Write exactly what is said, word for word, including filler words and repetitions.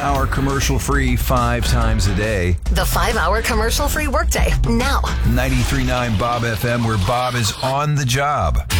hour commercial-free five times a day. The five-hour commercial-free workday, now. ninety-three point nine Bob F M, where Bob is on the job.